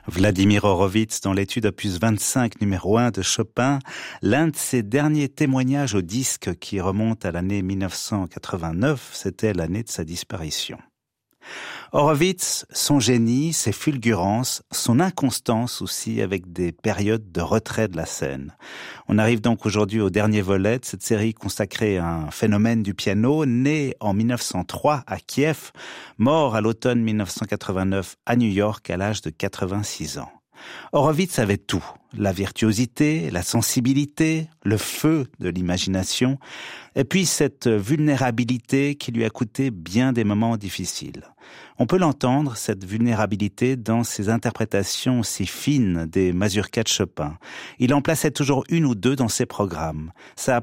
Vladimir Horowitz, dans l'étude opus 25 numéro 1 de Chopin, l'un de ses derniers témoignages au disque qui remonte à l'année 1989, c'était l'année de sa disparition. Horowitz, son génie, ses fulgurances, son inconstance aussi avec des périodes de retrait de la scène. On arrive donc aujourd'hui au dernier volet de cette série consacrée à un phénomène du piano, né en 1903 à Kiev, mort à l'automne 1989 à New York à l'âge de 86 ans. Horowitz avait tout, la virtuosité, la sensibilité, le feu de l'imagination, et puis cette vulnérabilité qui lui a coûté bien des moments difficiles. On peut l'entendre, cette vulnérabilité, dans ses interprétations si fines des mazurkas de Chopin. Il en plaçait toujours une ou deux dans ses programmes. Ça